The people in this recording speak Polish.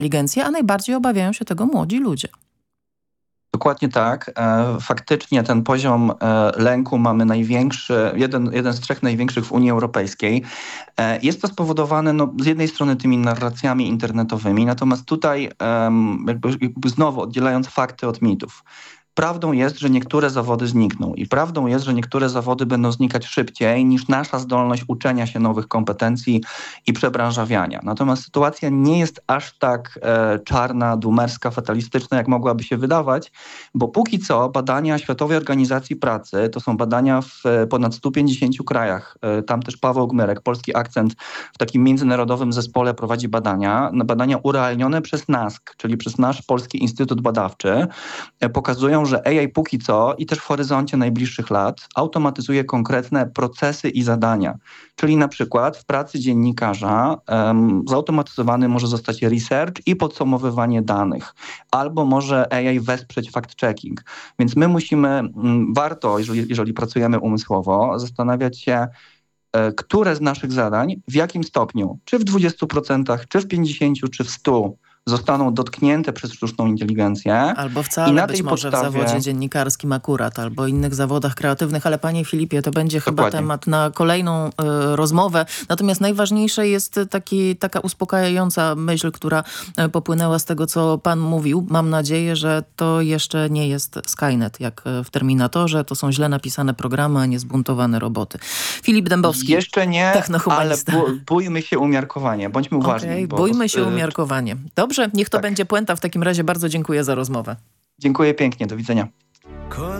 inteligencję, a najbardziej obawiają się tego młodzi ludzie. Dokładnie tak. Faktycznie ten poziom lęku mamy największy, jeden z trzech największych w Unii Europejskiej. Jest to spowodowane z jednej strony tymi narracjami internetowymi, natomiast tutaj jakby znowu oddzielając fakty od mitów. Prawdą jest, że niektóre zawody znikną i prawdą jest, że niektóre zawody będą znikać szybciej niż nasza zdolność uczenia się nowych kompetencji i przebranżawiania. Natomiast sytuacja nie jest aż tak czarna, dumerska, fatalistyczna, jak mogłaby się wydawać, bo póki co badania Światowej Organizacji Pracy, to są badania w ponad 150 krajach. Tam też Paweł Gmyrek, Polski Akcent, w takim międzynarodowym zespole prowadzi badania urealnione przez NASK, czyli przez nasz Polski Instytut Badawczy, pokazują, że AI póki co i też w horyzoncie najbliższych lat automatyzuje konkretne procesy i zadania. Czyli na przykład w pracy dziennikarza zautomatyzowany może zostać research i podsumowywanie danych. Albo może AI wesprzeć fact-checking. Więc my warto, jeżeli pracujemy umysłowo, zastanawiać się, które z naszych zadań, w jakim stopniu, czy w 20%, czy w 50%, czy w 100%, zostaną dotknięte przez sztuczną inteligencję. Albo wcale być może w zawodzie dziennikarskim akurat, albo innych zawodach kreatywnych, ale panie Filipie, to będzie chyba temat na kolejną rozmowę. Natomiast najważniejsze jest taka uspokajająca myśl, która popłynęła z tego, co pan mówił. Mam nadzieję, że to jeszcze nie jest Skynet, jak w Terminatorze. To są źle napisane programy, a nie zbuntowane roboty. Filip Dębowski, jeszcze nie, ale technohumanista. bójmy się umiarkowanie. Bądźmy uważni. Bójmy się umiarkowanie. Dobrze, niech to będzie puenta. W takim razie bardzo dziękuję za rozmowę. Dziękuję pięknie, do widzenia.